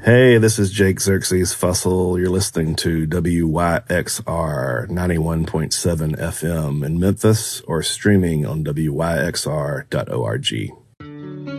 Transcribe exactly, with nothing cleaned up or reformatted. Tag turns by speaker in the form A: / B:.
A: Hey, this is Jake Xerxes Fussell. You're listening to W Y X R ninety-one point seven F M in Memphis or streaming on W Y X R dot org.